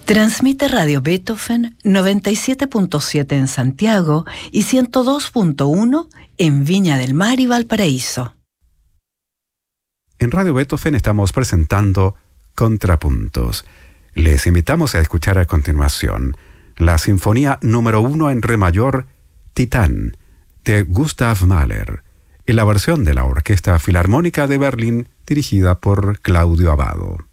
Transmite Radio Beethoven 97.7 en Santiago y 102.1 en Viña del Mar y Valparaíso. En Radio Beethoven estamos presentando Contrapuntos. Les invitamos a escuchar a continuación la Sinfonía número 1 en Re mayor, Titán, de Gustav Mahler, en la versión de la Orquesta Filarmónica de Berlín dirigida por Claudio Abbado.